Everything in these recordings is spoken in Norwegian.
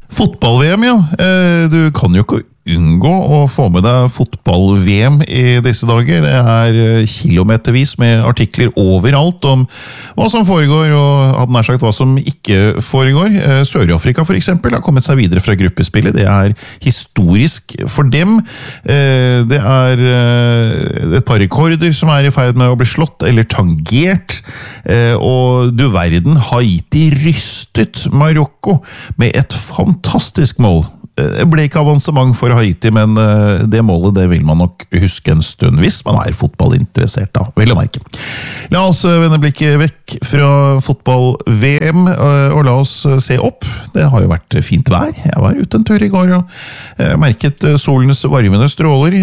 Fotball-VM, ja. Du kan jo ikke unngå å få med deg fotball-VM i disse dager. Det er kilometervis med artikler overalt om hva som foregår, og hadde nær sagt hva som ikke foregår. Sør-Afrika for eksempel har kommet seg videre fra gruppespillet. Det er historisk for dem. Det er et par rekorder som er i ferd med å bli slått eller tangert. Og du verden, Haiti rystet Marokko med et fantastisk mål. Det ble ikke avansement for Haiti, men det målet det vil man nok huske en stund hvis man er fotballinteressert da, vel å merke. La oss vende blikket vekk fra fotball-VM, og la oss se opp. Det har jo vært fint vær. Jeg var ute en tur i går og merket solens varmende stråler,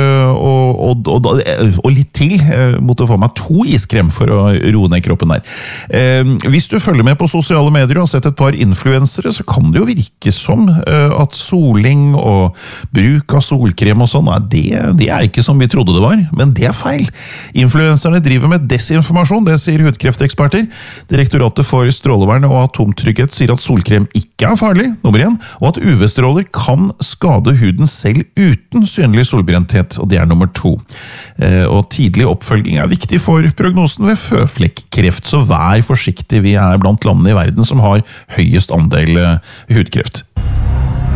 og litt til. Jeg måtte få meg 2 iskrem for å roe ned kroppen der. Hvis du følger med på sosiale medier og har sett et par influensere, så kan det jo virke som at soling og bruk av solkrem og sånn, det er ikke som vi trodde det var, men det er feil. Influenserne driver med desinformasjon, det sier hudkrefteksperter. Direktoratet for strålevern og atomtrygghet sier at solkrem ikke er farlig, nummer 1, og at UV-stråler kan skade huden selv uten synlig solbrenthet, og det er nummer 2. Og tidlig oppfølging er viktig for prognosen ved føflekkreft, så vær forsiktig, vi er blant landene i verden som har høyest andel hudkreft.